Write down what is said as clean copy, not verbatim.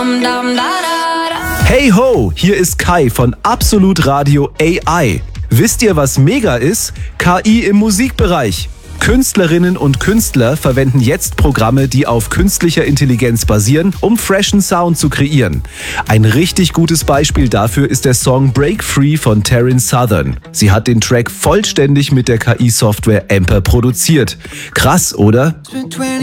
Hey ho, hier ist Kai von Absolut Radio AI. Wisst ihr, was mega ist? KI im Musikbereich. Künstlerinnen und Künstler verwenden jetzt Programme, die auf künstlicher Intelligenz basieren, um freshen Sound zu kreieren. Ein richtig gutes Beispiel dafür ist der Song Break Free von Taryn Southern. Sie hat den Track vollständig mit der KI-Software Amper produziert. Krass, oder?